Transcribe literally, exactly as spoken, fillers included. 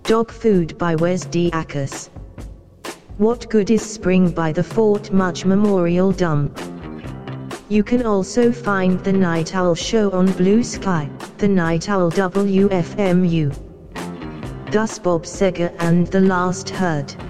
Dog Food by Wes Diakos. What Good is Spring by the Fort Mudge Memorial Dump. You can also find The Night Owl Show on Blue Sky, The Night Owl W F M U. Thus Bob Seger and The Last Herd.